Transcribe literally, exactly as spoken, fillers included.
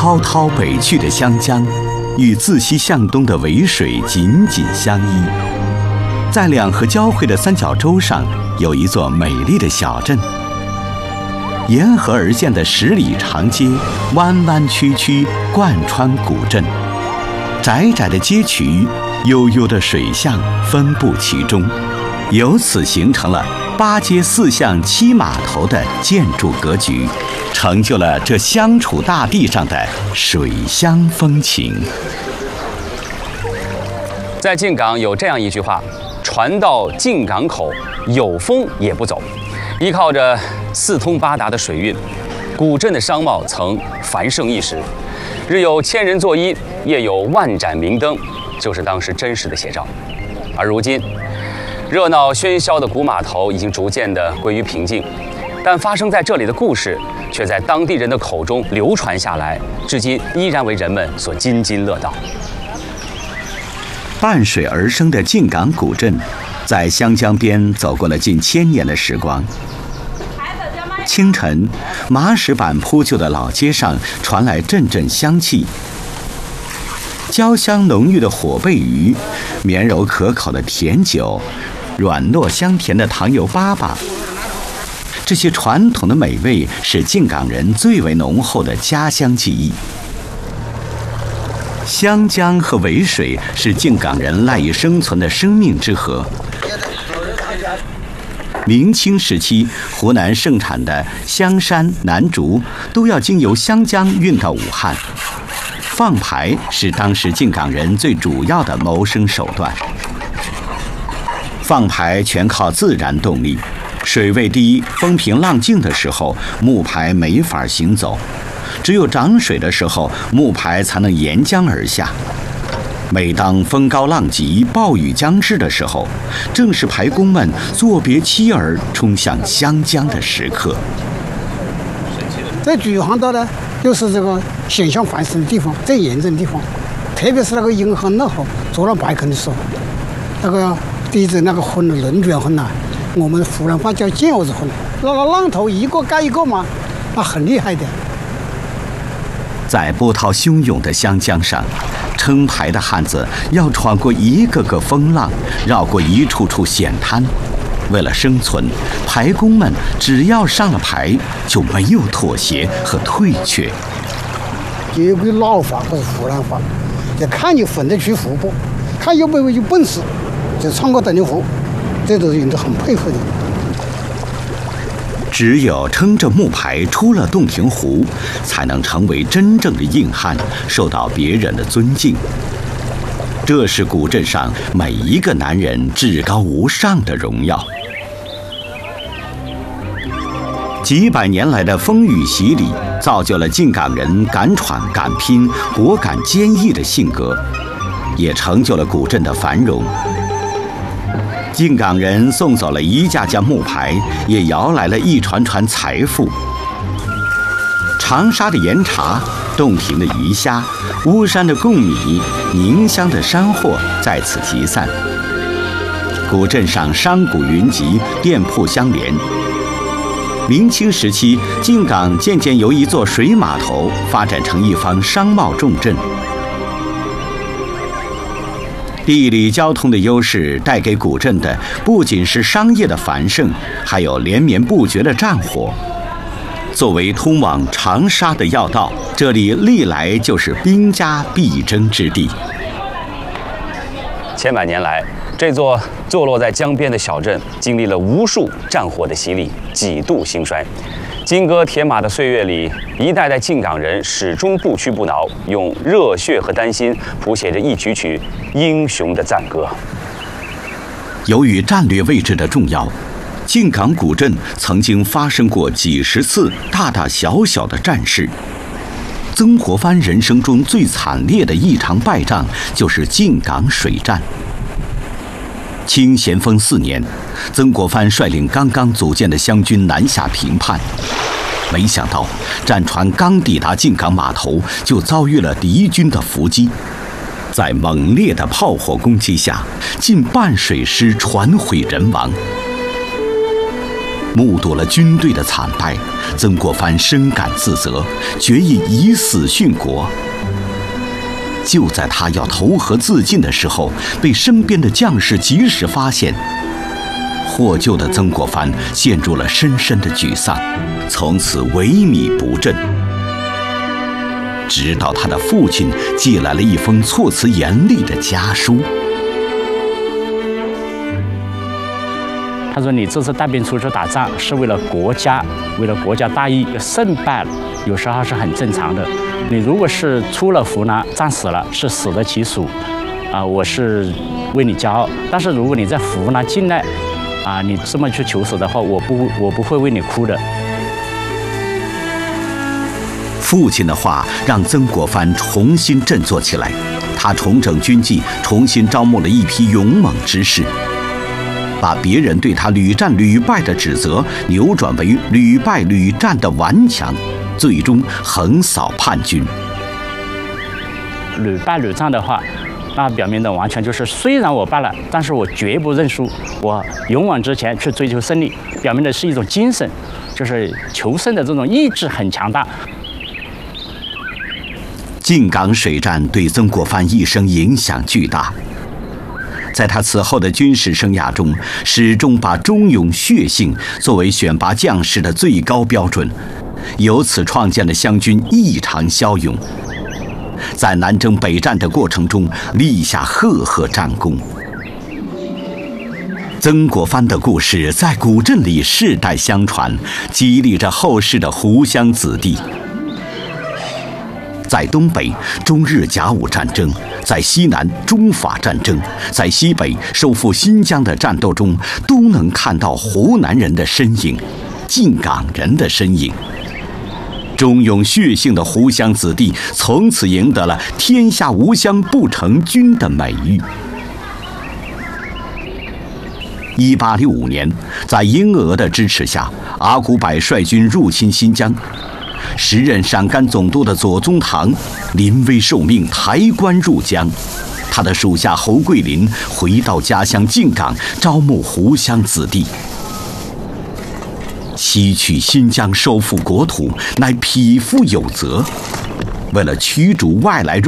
滔滔北去的湘江，与自西向东的渭水紧紧相依。在两河交汇的三角洲上，有一座美丽的小镇。沿河而建的十里长街，弯弯曲曲贯穿古镇，窄窄的街渠，悠悠的水巷分布其中，由此形成了八街四巷七码头的建筑格局，成就了这湘楚大地上的水乡风情。 在靖港有这样一句话：船到靖港口，有风也不走。依靠着四通八达的水运，古镇的商贸曾繁盛一时，日有千人作揖，夜有万盏明灯，就是当时真实的写照。而如今，热闹喧嚣的古码头已经逐渐的归于平静，但发生在这里的故事，却在当地人的口中流传下来，至今依然为人们所津津乐道。 伴水而生的靖港古镇，在湘江边走过了近千年的时光。清晨，麻石板铺就的老街上传来阵阵香气，焦香浓郁的火贝鱼，绵柔可口的甜酒，软糯香甜的糖油粑粑。这些传统的美味是靖港人最为浓厚的家乡记忆。湘江和渭水是靖港人赖以生存的生命之河。明清时期，湖南盛产的香山、南竹都要经由湘江运到武汉。放牌是当时靖港人最主要的谋生手段。放牌全靠自然动力，水位低、风平浪静的时候，木牌没法行走。只有涨水的时候，木牌才能沿江而下。每当风高浪急、暴雨将至的时候，正是牌工们作别妻儿冲向湘江的时刻。 在菊花岛呢，就是这个现象繁盛的地方，最严重的地方。特别是那个银河那后做了白坑的时候，那个地质那个风的轮转风呐，我们湖南话叫箭窝子风，那个浪头一个盖一个嘛，那很厉害的。 在波涛汹涌的湘江上，撑牌的汉子要闯过一个个风浪，绕过一处处险滩。为了生存，牌工们只要上了牌，就没有妥协和退却。 这个老话或是湖南话，就看你混得去湖不，看有没有有本事，就闯过等你湖，这都是人都很佩服的。 只有撑着木牌出了洞庭湖，才能成为真正的硬汉，受到别人的尊敬。这是古镇上每一个男人至高无上的荣耀。几百年来的风雨洗礼，造就了靖港人敢闯敢拼、果敢坚毅的性格，也成就了古镇的繁荣。靖港人送走了一架架木牌，也摇来了一船船财富。长沙的盐茶、洞庭的鱼虾、巫山的贡米、宁乡的山货在此集散。古镇上商贾云集，店铺相连。明清时期，靖港渐渐由一座水码头发展成一方商贸重镇。地理交通的优势带给古镇的不仅是商业的繁盛，还有连绵不绝的战火。作为通往长沙的要道，这里历来就是兵家必争之地。 千百年来，这座坐落在江边的小镇经历了无数战火的洗礼，几度兴衰。金戈铁马的岁月里，一代代靖港人始终不屈不挠，用热血和丹心谱写着一曲曲英雄的赞歌。 由于战略位置的重要，靖港古镇曾经发生过几十次大大小小的战事。曾国藩人生中最惨烈的一场败仗，就是靖港水战。清咸丰四年，曾国藩率领刚刚组建的湘军南下平叛，没想到战船刚抵达靖港码头，就遭遇了敌军的伏击。在猛烈的炮火攻击下，近半水师船毁人亡。 目睹了军队的惨败，曾国藩深感自责，决意以死殉国。就在他要投河自尽的时候，被身边的将士及时发现。获救的曾国藩陷入了深深的沮丧，从此萎靡不振。直到他的父亲寄来了一封措辞严厉的家书。 他说：“你这次带兵出去打仗是为了国家，为了国家大义，胜败了有时候是很正常的。你如果是出了湖南战死了，是死得其所，啊，我是为你骄傲。但是如果你在湖南境内，啊，你这么去求死的话，我不，我不会为你哭的。” 父亲的话让曾国藩重新振作起来，他重整军纪，重新招募了一批勇猛之士，把别人对他屡战屡败的指责扭转为屡败屡战的顽强，最终横扫叛军。 屡败屡战的话，那表明的完全就是虽然我败了，但是我绝不认输，我勇往直前去追求胜利，表明的是一种精神，就是求胜的这种意志很强大。 靖港水战对曾国藩一生影响巨大，在他此后的军事生涯中，始终把忠勇血性作为选拔将士的最高标准，由此创建了湘军异常骁勇，在南征北战的过程中立下赫赫战功。曾国藩的故事在古镇里世代相传，激励着后世的湖湘子弟。在东北中日甲午战争，在西南中法战争，在西北收复新疆的战斗中，都能看到湖南人的身影，靖港人的身影。忠勇血性的湖湘子弟从此赢得了“天下无湘不成军”的美誉。一八六五年，在英俄的支持下，阿古柏率军入侵新疆。时任陕甘总督的左宗棠临危受命抬棺入江，他的属下侯桂林回到家乡靖港，招募湖湘子弟。西取新疆，收复国土，乃匹夫有责。为了驱逐外来入